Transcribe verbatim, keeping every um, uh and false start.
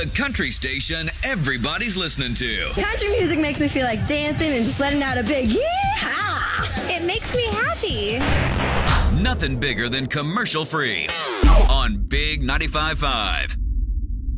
The country station everybody's listening to. Country music makes me feel like dancing and just letting out a big yee-haw. It makes me happy. Nothing bigger than commercial free on Big ninety-five point five.